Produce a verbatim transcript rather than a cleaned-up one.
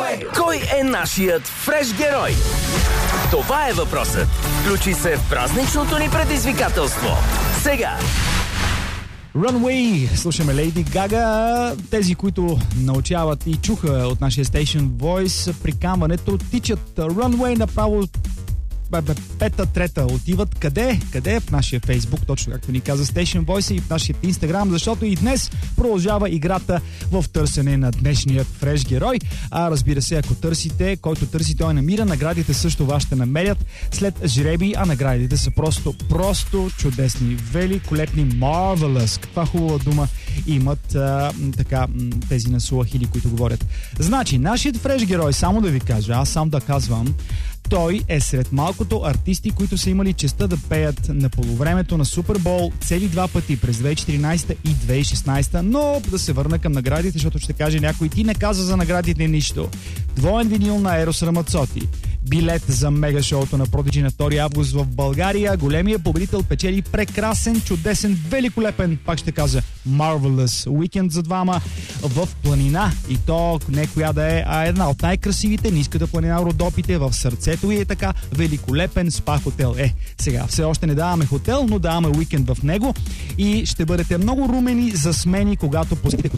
Кой е нашият фреш герой? Това е въпросът. Включи се в празничното ни предизвикателство. Сега! Runway, слушаме Лейди Гага. Тези, които научават и чуха от нашия Station Voice приканването, тичат Runway направо пета, трета. Отиват къде? Къде? В нашия Фейсбук, точно както ни каза Station Voice, и в нашия Инстаграм, защото и днес продължава играта в търсене на днешният фреш герой. А разбира се, ако търсите, който търси, той намира. Наградите също вас ще намерят след жреби, а наградите са просто, просто чудесни. Великолепни, marvelous. Каква хубава дума имат а, така тези на Суахили, които говорят. Значи, нашият фреш герой, само да ви кажа, аз сам да казвам, той е сред малкото артисти, които са имали честта да пеят на полувремето на Супербол цели два пъти през две хиляди и четиринадесета и две хиляди и шестнадесета, но да се върна към наградите, защото ще каже някой: ти не каза за наградите нищо. Двоен винил на Ерос Рамацоти, билет за мега шоуто на Продиджи на втори август в България. Големия победител печели прекрасен, чудесен, великолепен, пак ще кажа, marvelous уикенд за двама в планина. И то не коя да е, а една от най-красивите, ниската планина Родопите, в сърцето и е така великолепен спа хотел. Е, сега все още не даваме хотел, но даваме уикенд в него и ще бъдете много румени за смени, когато посетите